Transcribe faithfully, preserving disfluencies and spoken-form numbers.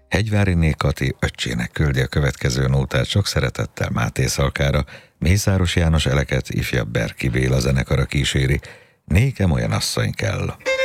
Hegyváriné Kati öccsének küldi a következő nótát sok szeretettel Máté Szalkára, Mészáros János Eleket ifjabb Berki Béla zenekara kíséri, Nékem olyan asszony kell.